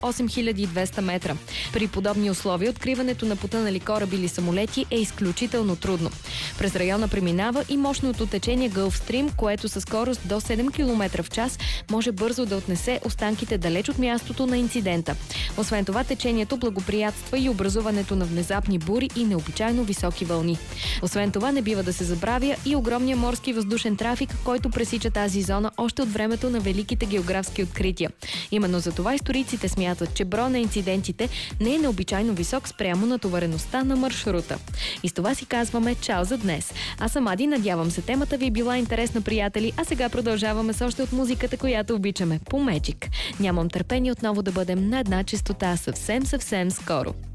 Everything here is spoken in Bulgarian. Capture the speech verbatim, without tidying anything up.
осем хиляди и двеста метра. При подобни условия откриването на потънали кораби или самолети е изключително трудно. През района преминава и мощното течение Гълфстрим, което със скорост до седем километра в час може бързо да отнесе останките далеч от мястото на инцидента. Освен това, течението благоприятства и образуването на внезапни бури и необичайно високи вълни. Освен това, не бива да се забравя и огромния морски въздушен трафик, който пресича тази зона още от времето на великите географски открития. Именно за това историците смятат, че броя на инцидентите не е необичайно висок спрямо натовареността на маршрута. И с това си казваме чао за днес. Аз съм Ади, надявам се темата ви е била интересна, приятели, а сега продължаваме с още от музиката, която обичаме, по Magic. Нямам търпение отново да бъдем на една честота съвсем, съвсем скоро.